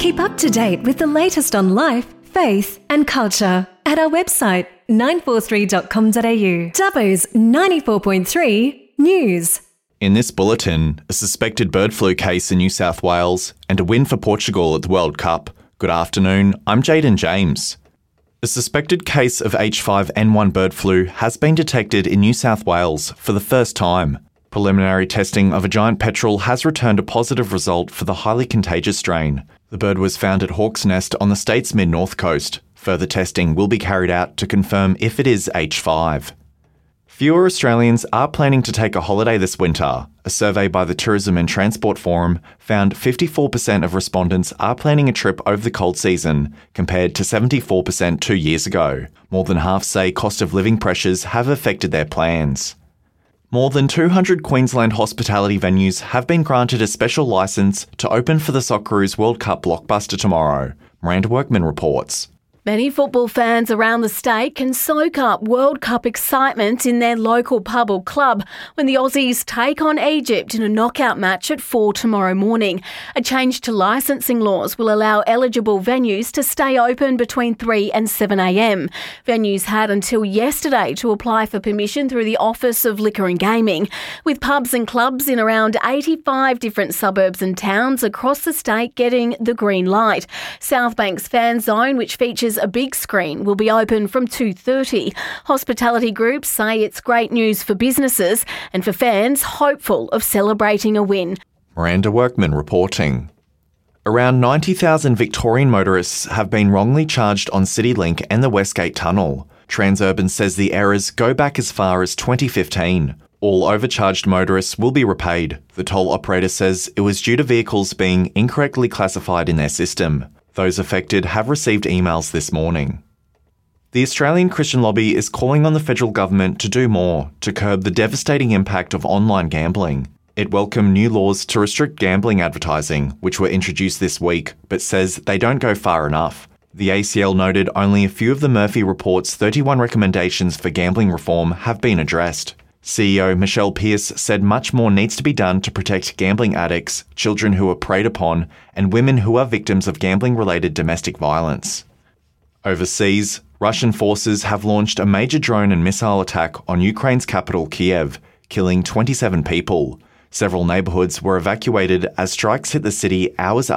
Keep up to date with the latest on life, faith and culture at our website 943.com.au. Dubbo's 94.3 News. In this bulletin, a suspected bird flu case in New South Wales and a win for Portugal at the World Cup. Good afternoon, I'm Jaden James. A suspected case of H5N1 bird flu has been detected in New South Wales for the first time. Preliminary testing of a giant petrel has returned a positive result for the highly contagious strain. The bird was found at Hawk's Nest on the state's mid-north coast. Further testing will be carried out to confirm if it is H5. Fewer Australians are planning to take a holiday this winter. A survey by the Tourism and Transport Forum found 54% of respondents are planning a trip over the cold season, compared to 74% 2 years ago. More than half say cost of living pressures have affected their plans. More than 200 Queensland hospitality venues have been granted a special licence to open for the Socceroos World Cup blockbuster tomorrow. Miranda Workman reports. Many football fans around the state can soak up World Cup excitement in their local pub or club when the Aussies take on Egypt in a knockout match at 4 tomorrow morning. A change to licensing laws will allow eligible venues to stay open between 3 and 7 a.m. Venues had until yesterday to apply for permission through the Office of Liquor and Gaming, with pubs and clubs in around 85 different suburbs and towns across the state getting the green light. Southbank's Fan Zone, which features a big screen, will be open from 2:30. Hospitality groups say it's great news for businesses and for fans hopeful of celebrating a win. Miranda Workman reporting. Around 90,000 Victorian motorists have been wrongly charged on CityLink and the Westgate Tunnel. Transurban says the errors go back as far as 2015. All overcharged motorists will be repaid. The toll operator says it was due to vehicles being incorrectly classified in their system. Those affected have received emails this morning. The Australian Christian Lobby is calling on the federal government to do more to curb the devastating impact of online gambling. It welcomed new laws to restrict gambling advertising, which were introduced this week, but says they don't go far enough. The ACL noted only a few of the Murphy Report's 31 recommendations for gambling reform have been addressed. CEO Michelle Pearce said much more needs to be done to protect gambling addicts, children who are preyed upon, and women who are victims of gambling-related domestic violence. Overseas, Russian forces have launched a major drone and missile attack on Ukraine's capital, Kiev, killing 27 people. Several neighbourhoods were evacuated as strikes hit the city hours